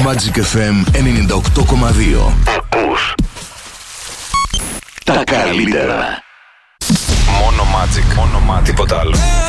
Magic FM 98,2. Ακούς τα καλύτερα. Μόνο Magic. Τίποτα άλλο.